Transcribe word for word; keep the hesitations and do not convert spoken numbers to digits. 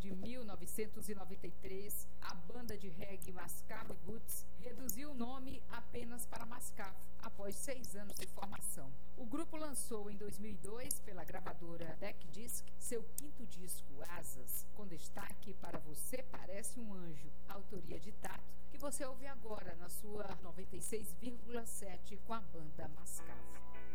de mil novecentos e noventa e três, a banda de reggae Mascavo Roots reduziu o nome apenas para Mascavo, após seis anos de formação. O grupo lançou em dois mil e dois, pela gravadora Deck Disc, seu quinto disco, Asas, com destaque para Você Parece um Anjo, autoria de Tato, que você ouve agora na sua noventa e seis vírgula sete com a banda Mascavo.